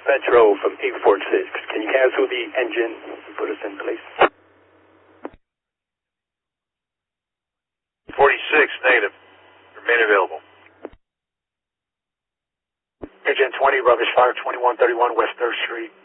Metro from 846. Can you cancel the engine and put us in place? 46, negative. Remain available. Agent 20, rubbish fire 2131 West 3rd Street.